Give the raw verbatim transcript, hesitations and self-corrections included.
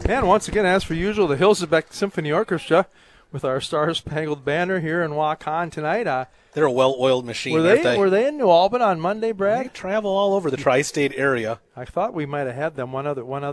And once again, as for usual, the Hillsbeck Symphony Orchestra with our Star-Spangled Banner here in Waukon tonight. Uh, They're a well-oiled machine, were they, aren't they? Were they in New Albany on Monday, Brad? They travel all over the tri-state area. I thought we might have had them one other one other.